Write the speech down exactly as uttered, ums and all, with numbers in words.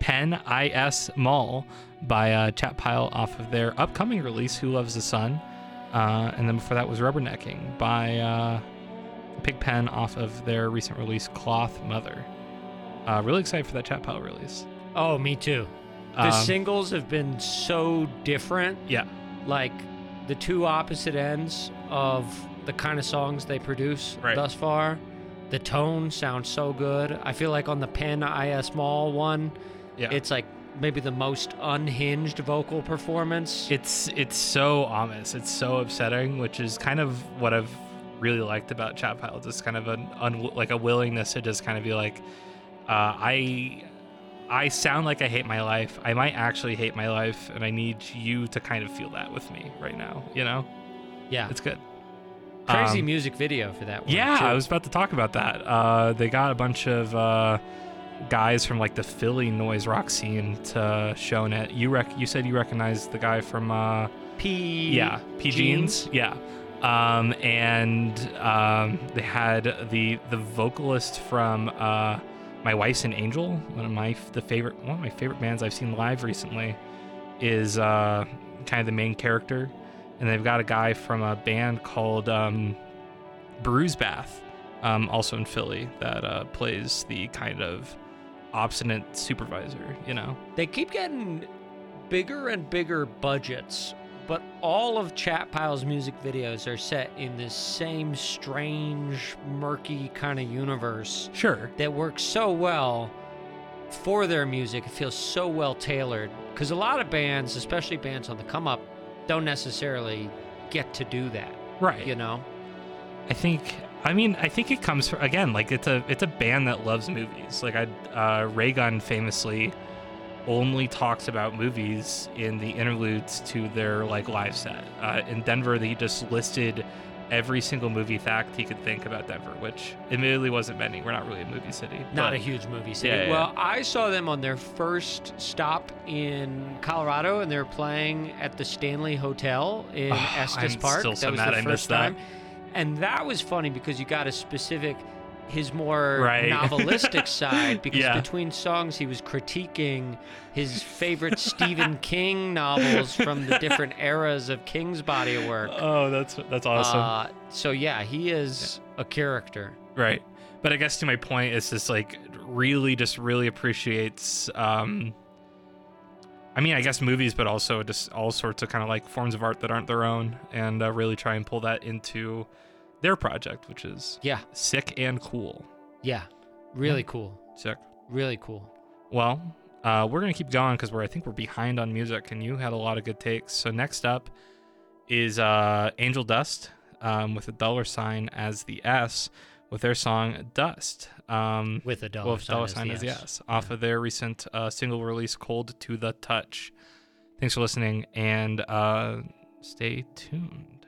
Pen Is Mall by uh, Chat Pile off of their upcoming release, Who Loves the Sun. Uh, and then before that was Rubbernecking by uh, Pigpen off of their recent release, Cloth Mother. Uh, really excited for that Chat Pile release. Oh, me too. The Um, singles have been so different. Yeah. Like the two opposite ends of the kind of songs they produce Right. thus far. The tone sounds so good. I feel like on the Pen Is Mall one, Yeah. it's like maybe the most unhinged vocal performance. It's it's so ominous. It's so upsetting, which is kind of what I've really liked about Chat Pile. Just kind of an un, like a willingness to just kind of be like, uh, I I sound like I hate my life. I might actually hate my life, and I need you to kind of feel that with me right now. You know, yeah. it's good. Crazy Um, music video for that one. Yeah, too. I was about to talk about that. Uh, they got a bunch of uh, guys from like the Philly noise rock scene to shown it. You rec- you said you recognized the guy from uh, P. yeah, P Jeans? Jeans. Yeah. Um, and um, they had the the vocalist from uh, My Wife's an Angel, one of my the favorite one of my favorite bands I've seen live recently, is uh, kind of the main character. And they've got a guy from a band called um, Bruise Bath, um, also in Philly, that uh, plays the kind of obstinate supervisor, you know? They keep getting bigger and bigger budgets, but all of Chat Pile's music videos are set in this same strange, murky kind of universe Sure. that works so well for their music. It feels so well tailored because a lot of bands, especially bands on the come up, don't necessarily get to do that. Right. You know? I think I mean I think it comes from, again, like it's a it's a band that loves movies. Like I uh Ray Gun famously only talks about movies in the interludes to their like live set. Uh, in Denver, he just listed every single movie fact he could think about Denver, which admittedly wasn't many. We're not really a movie city. Not but- a huge movie city. Yeah, yeah, well, I saw them on their first stop in Colorado, and they were playing at the Stanley Hotel in Oh, Estes I'm Park. still so that was mad the I first missed that. time. And that was funny because you got a specific, his more Right. novelistic side, because Yeah. between songs he was critiquing his favorite Stephen King novels from the different eras of King's body of work. Oh, that's that's awesome. Uh, so yeah, he is a character. Right. But I guess to my point, it's just like really just really appreciates um I mean, I guess movies, but also just all sorts of kind of like forms of art that aren't their own, and uh, really try and pull that into their project, which is Yeah, sick and cool. yeah, really cool, Sick. really cool. Well, uh, we're gonna keep going because we're I think we're behind on music, and you had a lot of good takes. So next up is uh, Angel Dust, um, with a dollar sign as the S, with their song Dust. Um, With a dollar well, if sign, dollar as sign the is S. yes, off of their recent uh, single release, Cold to the Touch. Thanks for listening, and uh, stay tuned.